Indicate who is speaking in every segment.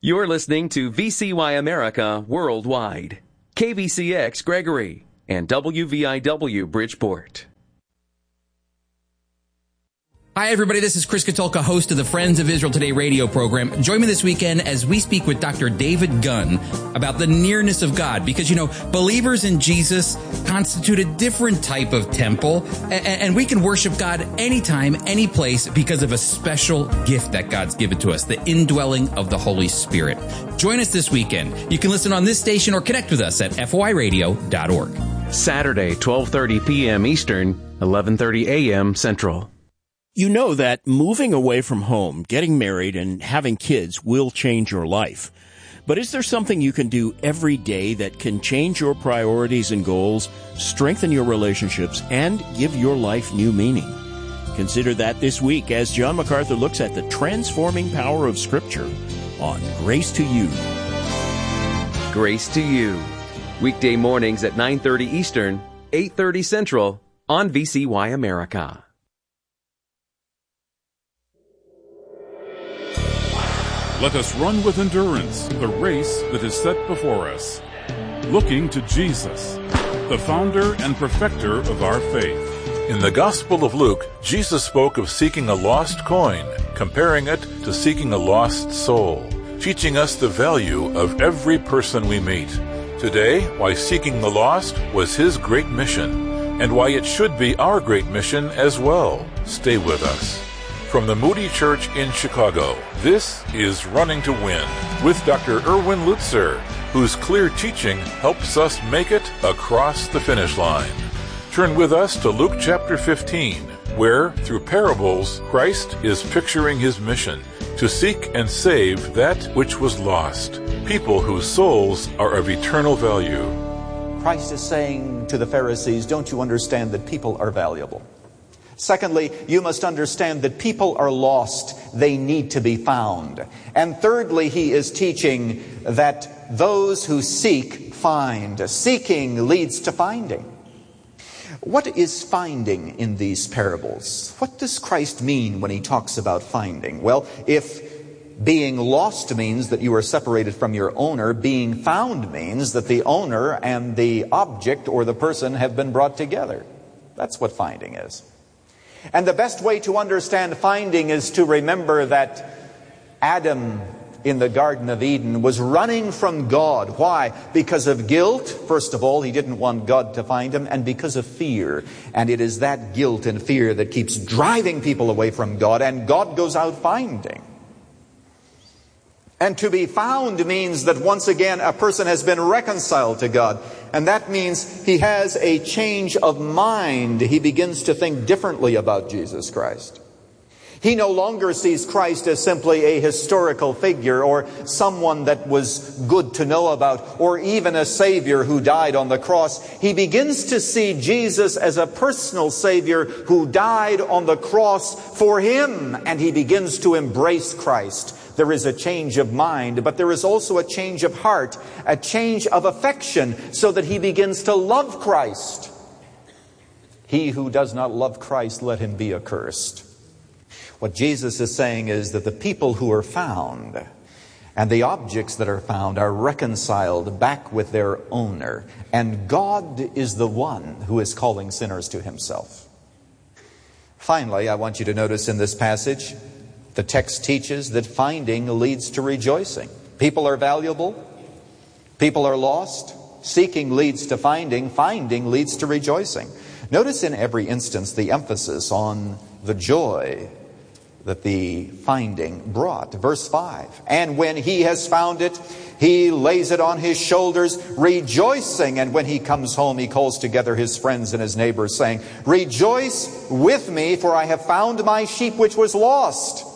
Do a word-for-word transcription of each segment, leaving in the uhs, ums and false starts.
Speaker 1: You're listening to V C Y America Worldwide, K V C X Gregory, and W V I W Bridgeport.
Speaker 2: Hi, everybody. This is Chris Katulka, host of the Friends of Israel Today radio program. Join me this weekend as we speak with Doctor David Gunn about the nearness of God. Because, you know, believers in Jesus constitute a different type of temple, and we can worship God anytime, any place, because of a special gift that God's given to us, the indwelling of the Holy Spirit. Join us this weekend. You can listen on this station or connect with us at F O I radio dot org.
Speaker 1: Saturday, twelve thirty p.m. Eastern, eleven thirty a.m. Central.
Speaker 3: You know that moving away from home, getting married, and having kids will change your life. But is there something you can do every day that can change your priorities and goals, strengthen your relationships, and give your life new meaning? Consider that this week as John MacArthur looks at the transforming power of Scripture on Grace to You.
Speaker 1: Grace to You. Weekday mornings at nine thirty Eastern, eight thirty Central on V C Y America.
Speaker 4: Let us run with endurance the race that is set before us, looking to Jesus, the founder and perfecter of our faith.
Speaker 5: In the Gospel of Luke, Jesus spoke of seeking a lost coin, comparing it to seeking a lost soul, teaching us the value of every person we meet. Today, why seeking the lost was his great mission, and why it should be our great mission as well. Stay with us. From the Moody Church in Chicago, this is Running to Win with Doctor Erwin Lutzer, whose clear teaching helps us make it across the finish line. Turn with us to Luke chapter fifteen, where, through parables, Christ is picturing his mission to seek and save that which was lost, people whose souls are of eternal value.
Speaker 6: Christ is saying to the Pharisees, don't you understand that people are valuable? Secondly, you must understand that people are lost. They need to be found. And thirdly, he is teaching that those who seek, find. Seeking leads to finding. What is finding in these parables? What does Christ mean when he talks about finding? Well, if being lost means that you are separated from your owner, being found means that the owner and the object or the person have been brought together. That's what finding is. And the best way to understand finding is to remember that Adam in the Garden of Eden was running from God. Why? Because of guilt. First of all, he didn't want God to find him, and because of fear. And it is that guilt and fear that keeps driving people away from God, and God goes out finding. And to be found means that once again a person has been reconciled to God. And that means he has a change of mind. He begins to think differently about Jesus Christ. He no longer sees Christ as simply a historical figure or someone that was good to know about or even a Savior who died on the cross. He begins to see Jesus as a personal Savior who died on the cross for him, and he begins to embrace Christ. There is a change of mind, but there is also a change of heart, a change of affection, so that he begins to love Christ. He who does not love Christ, let him be accursed. What Jesus is saying is that the people who are found and the objects that are found are reconciled back with their owner. And God is the one who is calling sinners to himself. Finally, I want you to notice in this passage, the text teaches that finding leads to rejoicing. People are valuable. People are lost. Seeking leads to finding. Finding leads to rejoicing. Notice in every instance the emphasis on the joy that the finding brought. Verse five, and when he has found it, he lays it on his shoulders, rejoicing. And when he comes home, he calls together his friends and his neighbors, saying, rejoice with me, for I have found my sheep which was lost.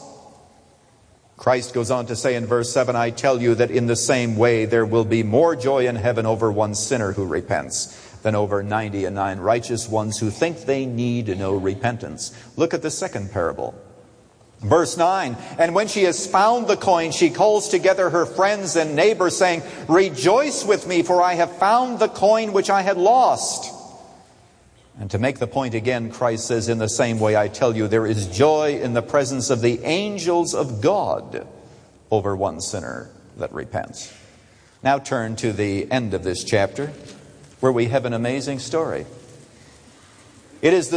Speaker 6: Christ goes on to say in verse seven, I tell you that in the same way there will be more joy in heaven over one sinner who repents than over ninety and nine righteous ones who think they need no repentance. Look at the second parable. Verse nine, and when she has found the coin, she calls together her friends and neighbors, saying, rejoice with me, for I have found the coin which I had lost. And to make the point again, Christ says, in the same way, I tell you, there is joy in the presence of the angels of God over one sinner that repents. Now turn to the end of this chapter, where we have an amazing story. It is the